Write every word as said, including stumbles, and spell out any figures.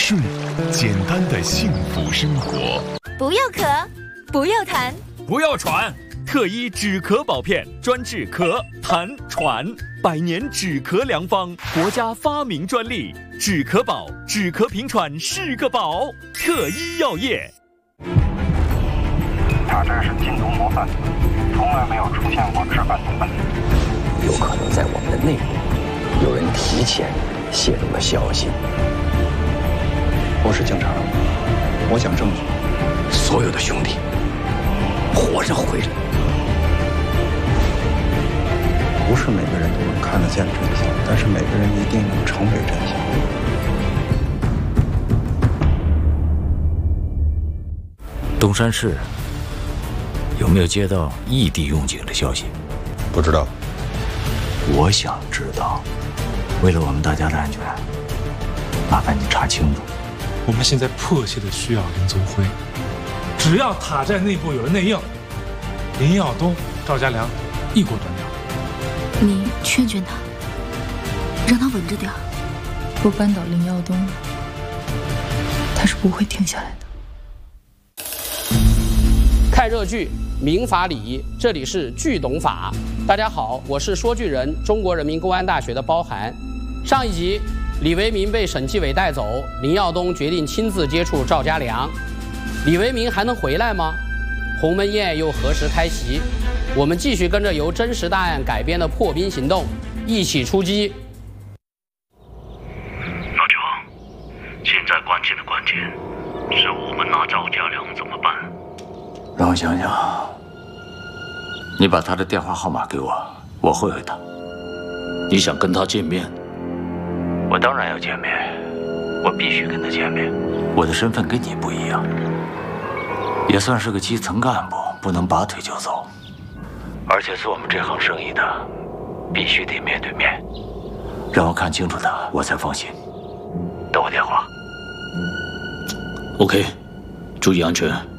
睡，简单的幸福生活。 不要咳，不要痰， 不要喘。特一止咳宝片，专治咳、痰、喘，百年止咳良方，国家发明专利。止咳宝，止咳平喘是个宝。特一药业。 他这是禁毒模范，从来没有出现过质感的问题。 有可能在我们的内部，有人提前泄露了消息。 我是警察，我讲证据。 所有的兄弟活着回来。 不是每个人都能看得见真相，但是每个人一定能成为真相。 东山市有没有接到异地用警的消息？ 不知道。 我想知道。为了我们大家的安全，麻烦你查清楚。 我们现在迫切的需要林宗辉，只要塔寨内部有了内应，林耀东、赵家良一锅端掉。 你劝劝他，让他稳着点儿。 不扳倒林耀东，他是不会停下来的。 看热剧，民法礼仪，这里是剧懂法。大家好，我是说剧人，中国人民公安大学的包涵。上一集，李维民被审计委带走，林耀东决定亲自接触赵家良。李维民还能回来吗？鸿门宴又何时开席？我们继续跟着由真实大案改编的破冰行动，一起出击。 老邱，现在关键的关键是我们拿赵家良怎么办？ 让我想想。你把他的电话号码给我，我会回他。 你想跟他见面？ 我当然要见面，我必须跟他见面。我的身份跟你不一样，也算是个基层干部，不能拔腿就走。而且做我们这行生意的，必须得面对面，让我看清楚他，我才放心。等我电话。 OK，注意安全。